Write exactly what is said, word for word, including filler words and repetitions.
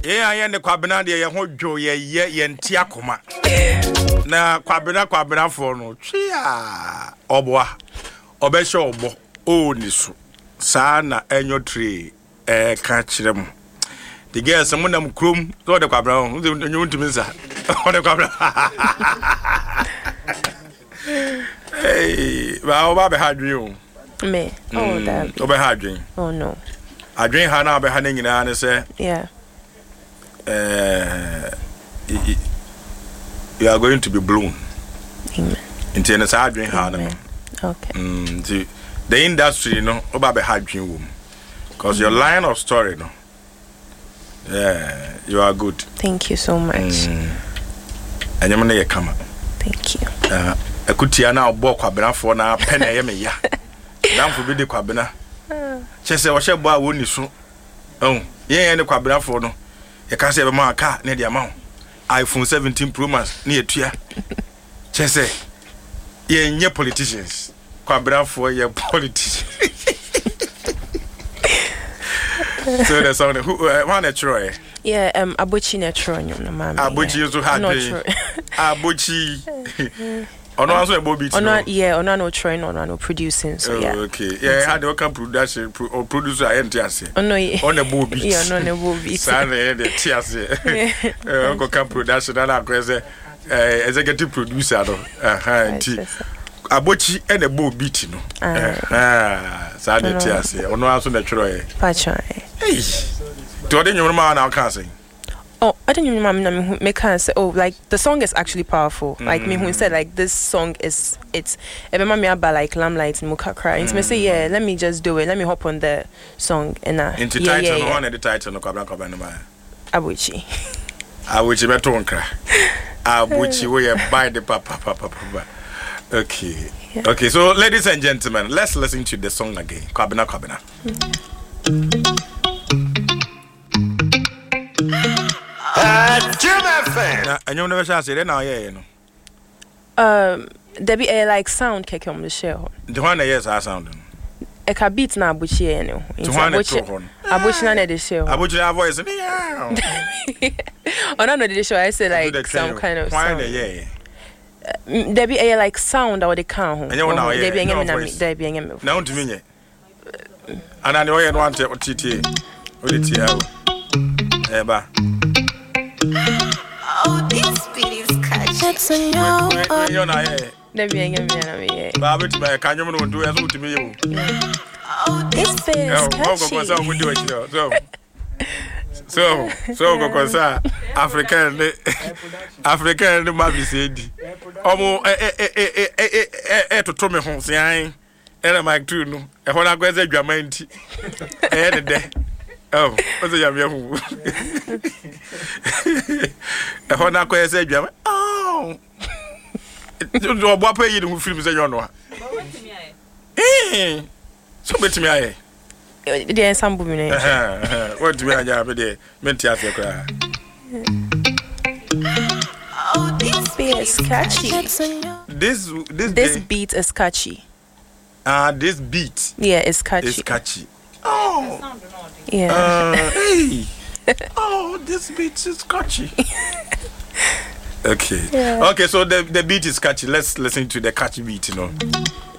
Yeah, I am the Quabina, the Hojo, ye, ye, and Tiakoma. Na Quabina, Quabina for no. Chia. Oboa. Obesho, obo. Oh, nisu. Sana, and your tree. Eh, catch them. The girls, some of them crum, so the Quabra, you want to miss that. On the Quabra. Hey, well, Baba had you. Me. Oh, that. Over had drink. Oh, no. I drink Hannah behind in and say, yeah. Uh, you are going to be blown. Amen. In tennis, I drink Hannah. Okay. Mm, the, the industry, you know, about the hard drink room. Because your line of story, no. Yeah, you are good. Thank you so much. Mm. And you're going to come. Thank you. Uh, I could see now walk Quabina for now, penny, ya. Down for the Quabina. Chese wa she boa woni so. Oh, yen ne Quabina for no. You can say a man car near the amount. iPhone seventeen Pro Max near Tia. Chese, yen ye politicians. Quabina for your politicians. So there's someone who one a Troy. Yeah, um, Abuchi na Troy no mama. Abuchi used to have Abuchi. Oh no, also a Bobby. Oh no, yeah, oh no, no Troy, no, no, producing. So yeah. Okay, yeah, how they can production or producer I enter. Oh no, yeah. On the Bobby. Yeah, no, no Bobby. Sana the tears. Eh, Uncle can production and I say executive producer no. Aha, Abuchi and a Bobby no. Ah, Sana tears. Oh no, also the Troy. Pacha. Hey. Do they know man now can sing? Oh, I don't even make her say, oh, like the song is actually powerful. Mm. Like me who said, like this song is it's. If my about like Lamplight and Mukakra, and me say, yeah, let me just do it. Let me hop on the song and uh. Into yeah, title, yeah, yeah. one of the title no kabla kabla no ma. Abuchi. Abuchi betonka. Abuchi we buy the papa papa papa. Okay. Yeah. Okay. So, ladies and gentlemen, let's listen to the song again. Kabina kabina. Mm. Now, and you never shall say that now, yeah, you know. Um, there be a like sound keke on the show. The one that yes, I sound. A ka beat na Abuchi, you know. The one that talk. Abuchi na the show. Abuchi na voice. Oh no, no, the show. I say like some kind of sound. Yeah. There be a like sound or the can. And you know, yeah. There be a there be a now to me. And I know you want to T T. What it here? Eba. Oh, this beat is catchy. It's a yo. You're not here. There be a game, yeah. Baba, can you not do as to me? Oh, this beat is catchy. So, we do it, so. So, so go consa African African mabi said. Omo eh eh eh eh eh eh to to me ho sian. Era mic two no. E ho na gweze dwama nti. Eh de de. Oh, what's your name? A Honda Quest, oh, you are paying you film say you know. Eh, so bet me I. There some women. What do I have there? Mentia cry. Oh, this beat is catchy. This this this beat is catchy. Ah, this beat. Yeah, it's catchy. It's catchy. Oh. Yeah. Uh, hey. Oh, this beat is catchy. Okay. Yeah. Okay, so the the beat is catchy. Let's listen to the catchy beat, you know.